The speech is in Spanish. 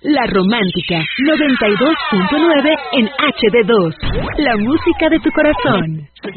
La Romántica 92.9 en HD2. La música de tu corazón.